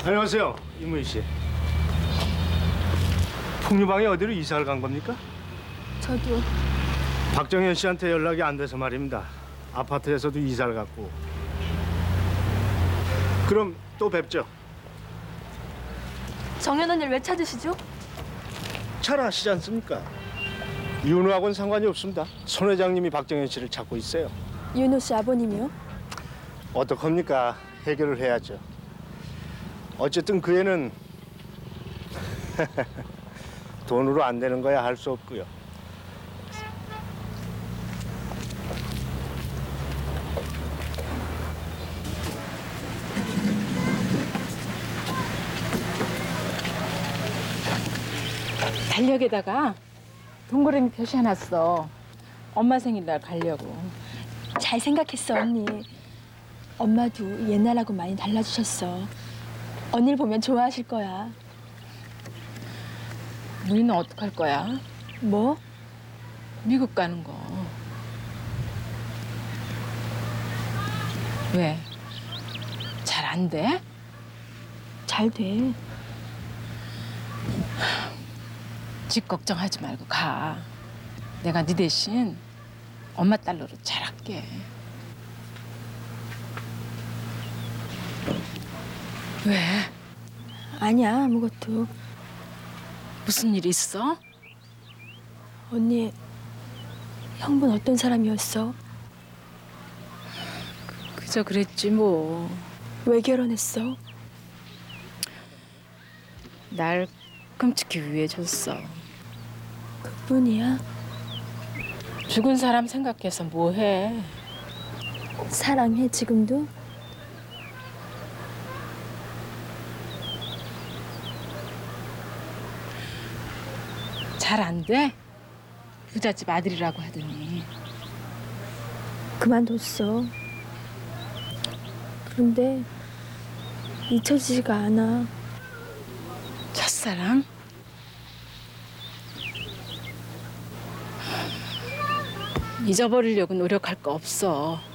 안녕하세요, 이무희 씨. 풍류방에 어디로 이사를 간 겁니까? 저도. 박정현 씨한테 연락이 안 돼서 말입니다. 아파트에서도 이사를 갔고. 그럼 또 뵙죠. 정연 언니를 왜 찾으시죠? 잘 아시지 않습니까? 윤우하고는 상관이 없습니다. 손 회장님이 박정현 씨를 찾고 있어요. 윤호 씨 아버님이요? 어떡합니까? 해결을 해야죠. 어쨌든 그 애는 돈으로 안 되는 거야 할 수 없고요. 달력에다가 동그라미 표시해놨어. 엄마 생일날 가려고. 잘 생각했어, 언니. 엄마도 옛날하고 많이 달라지셨어. 언니를 보면 좋아하실 거야. 우리는 어떡할 거야? 뭐? 미국 가는 거. 왜? 잘 안 돼? 잘 돼. 집 걱정하지 말고 가. 내가 네 대신 엄마 딸로로 잘할게. 왜? 아니야, 아무것도. 무슨 일 있어? 언니, 형부는 어떤 사람이었어? 그저 그랬지 뭐. 왜 결혼했어? 날 끔찍히 위해줬어. 그뿐이야? 죽은 사람 생각해서 뭐해? 사랑해, 지금도? 잘 안 돼? 부잣집 아들이라고 하더니. 그만뒀어. 그런데 잊혀지지가 않아. 첫사랑? 잊어버리려고 노력할 거 없어.